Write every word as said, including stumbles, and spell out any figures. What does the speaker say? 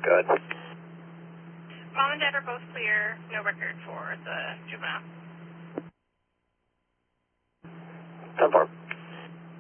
Good. Mom and Dad are both clear. No record for the juvenile. ten four.